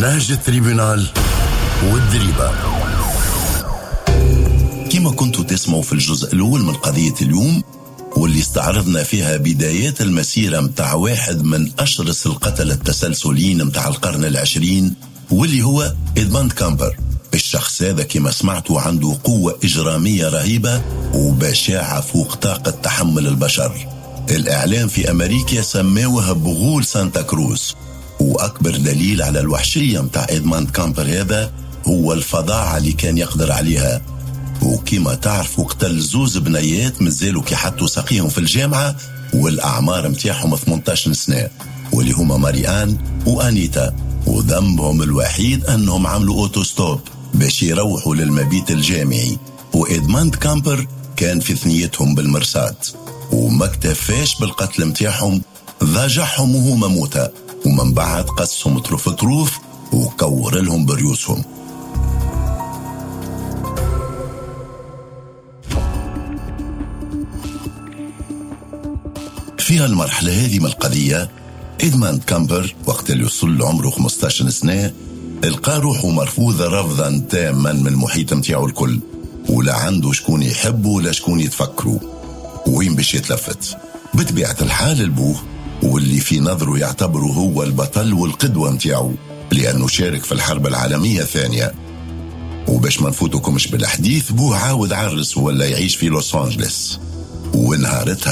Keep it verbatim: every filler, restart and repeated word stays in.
نهج التريبونال والدريبة. كما كنتوا تسمعوا في الجزء الأول من قضية اليوم، واللي استعرضنا فيها بدايات المسيرة متاع واحد من أشرس القتلة التسلسليين متاع القرن العشرين، واللي هو إدموند كامبر. الشخص هذا كما سمعتوا عنده قوة إجرامية رهيبة وبشاعة فوق طاقة تحمل البشر. الإعلام في أمريكا سموها بغول سانتا كروز، وأكبر دليل على الوحشية متاع إدموند كامبر هذا هو الفظاعة اللي كان يقدر عليها. وكما تعرفوا قتل زوز بنيات مازالوا كي حطوا ساقيهم في الجامعة، والأعمار متاعهم ثمانية عشر سنة، واللي هما ماريان وأنيتا. وذنبهم الوحيد أنهم عملوا أوتوستوب باش يروحوا للمبيت الجامعي، وإدموند كامبر كان في ثنيتهم بالمرصاد. وما اكتفاش بالقتل متاعهم، ضاجعهم وهما موتى، ومن بعد قسهم طروف طروف وكور لهم بريوسهم. في المرحلة هذه من القضية، إدموند كامبر وقت اللي وصل لعمره خمسة عشر سنة القى روحه مرفوضة رفضا تاما من المحيط متاعه الكل، ولا عنده شكون يحبه ولا شكون يتفكره، وين باش يتلفت. بطبيعة الحال البوه، واللي في نظره يعتبره هو البطل والقدوة متاعه، لأنه شارك في الحرب العالمية الثانية. وباش ما نفوتكمش بالحديث، بوه عاود عرس ولا يعيش في لوس أنجلس، ونهارتها